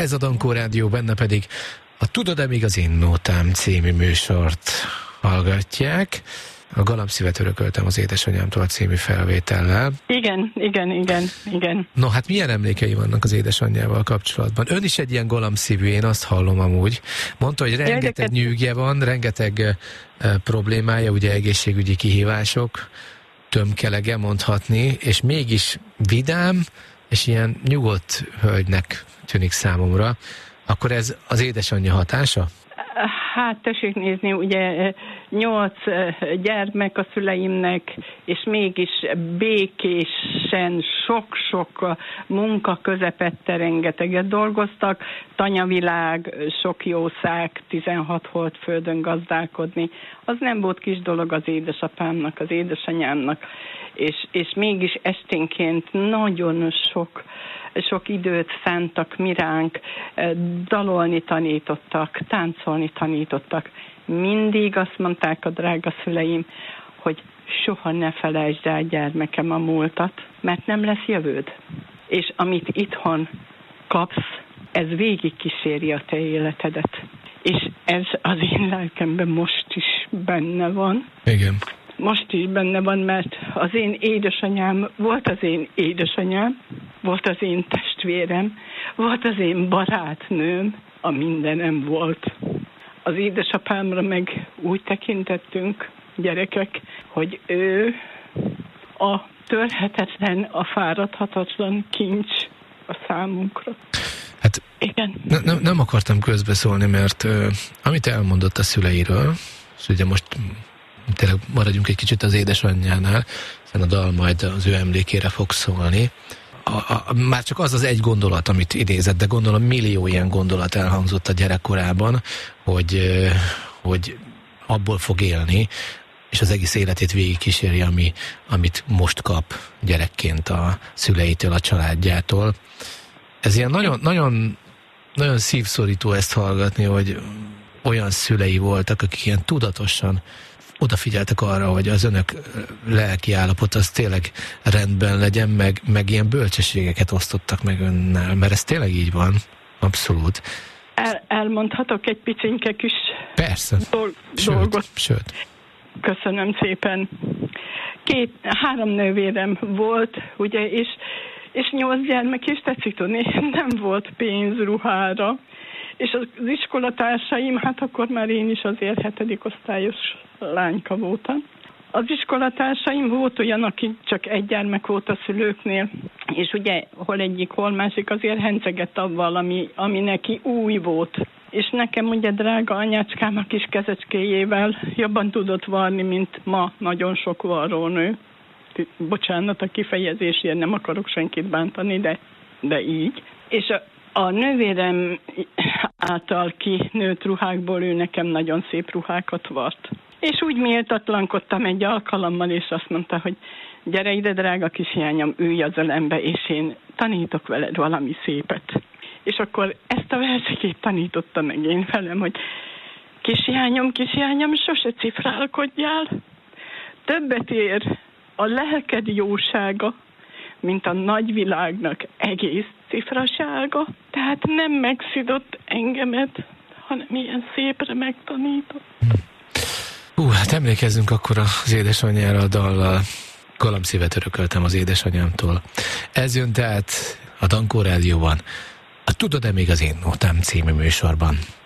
Ez a Dankó Rádió, benne pedig a Tudod-e még az én nótám című műsort hallgatják. A Galambszívet örököltem az édesanyámtól című felvétellel. Igen. No, hát milyen emlékei vannak az édesanyjával kapcsolatban? Ön is egy ilyen galambszívű, én azt hallom amúgy. Mondta, hogy rengeteg nyűgje van, rengeteg problémája, ugye egészségügyi kihívások, tömkelege mondhatni, és mégis vidám, és ilyen nyugodt hölgynek tűnik számomra. Akkor ez az édesanyja hatása? Hát tessék nézni, ugye 8 gyermek a szüleimnek, és mégis békésen sok-sok munka közepette rengeteget dolgoztak. Tanyavilág, sok jószág, 16 holdföldön gazdálkodni. Az nem volt kis dolog az édesapámnak, az édesanyámnak, és mégis esténként nagyon sok időt szántak mi ránk, dalolni tanítottak, táncolni tanítottak. Mindig azt mondták a drága szüleim, hogy soha ne felejtsd el, gyermekem, a múltat, mert nem lesz jövőd. És amit itthon kapsz, ez végig kíséri a te életedet. És ez az én lelkemben most is benne van. Igen. Most is benne van, mert az én édesanyám volt az én édesanyám, volt az én testvérem, volt az én barátnőm, a mindenem volt. Az édesapámra meg úgy tekintettünk, gyerekek, hogy ő a törhetetlen, a fáradhatatlan kincs a számunkra. Hát igen. Nem akartam közbeszólni, mert amit elmondott a szüleiről, és ugye most tényleg maradjunk egy kicsit az édesanyjánál, hiszen a dal majd az ő emlékére fog szólni. Már csak az egy gondolat, amit idézett, de gondolom millió ilyen gondolat elhangzott a gyerekkorában, hogy abból fog élni, és az egész életét végigkíséri, amit most kap gyerekként a szüleitől, a családjától. Ez ilyen nagyon, nagyon, nagyon szívszorító ezt hallgatni, hogy olyan szülei voltak, akik ilyen tudatosan odafigyeltek arra, hogy az önök lelki állapot az tényleg rendben legyen, meg ilyen bölcsességeket osztottak meg önnel, mert ez tényleg így van, abszolút. Elmondhatok egy picinke kis Persze. Dolgot? Sőt. Köszönöm szépen. 3 nővérem volt, ugye, és 8 gyermek, és tetszik tudni, nem volt pénz ruhára. És az iskolatársaim, hát akkor már én is azért 7. osztályos lányka voltam. Az iskolatársaim volt olyan, aki csak 1 gyermek volt a szülőknél, és ugye hol egyik, hol másik azért hencegett avval, ami neki új volt. És nekem ugye drága anyácskám a kis kezecskéjével jobban tudott varni, mint ma nagyon sok varrónő. Bocsánat a kifejezésért, nem akarok senkit bántani, de így. És a nővérem által kinőtt ruhákból ő nekem nagyon szép ruhákat vart. És úgy méltatlankodtam egy alkalommal, és azt mondta, hogy gyere ide, drága kishiányom, ülj az ölembe, és én tanítok veled valami szépet. És akkor ezt a versekét tanította meg én velem, hogy kishiányom, sose cifrálkodjál, többet ér a lelked jósága, mint a nagyvilágnak egész cifrasága. Tehát nem megszidott engemet, hanem ilyen szépre megtanított. Hát emlékezzünk akkor az édesanyjára a dallal. Galambszívet örököltem az édesanyámtól. Ez jön tehát a Dankó Rádióban, a Tudod-e még az én nótám című műsorban.